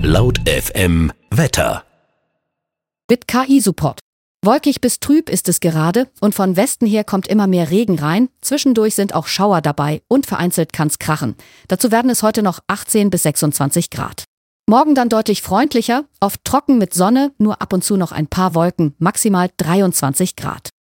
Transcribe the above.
Laut FM Wetter. Mit KI-Support. Wolkig bis trüb ist es gerade und von Westen her kommt immer mehr Regen rein. Zwischendurch sind auch Schauer dabei und vereinzelt kann's krachen. Dazu werden es heute noch 18 bis 26 Grad. Morgen dann deutlich freundlicher, oft trocken mit Sonne, nur ab und zu noch ein paar Wolken, maximal 23 Grad.